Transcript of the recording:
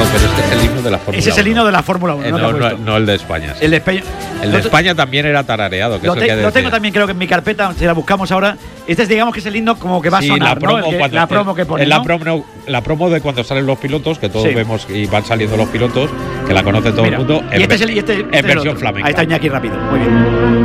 pero este es el himno de la Fórmula 1. Ese es el himno de la Fórmula 1. No el de España. Sí. El de España. El de España también era tarareado. Que Lo tengo también, creo que en mi carpeta, si la buscamos ahora. Este es, digamos, que es el himno como que va a sonar, la promo que pone. La promo de cuando salen los pilotos, que todos vemos y van saliendo los pilotos, que la conoce todo el mundo. En versión flamenca. Ahí está Iñaki rápido. Muy bien.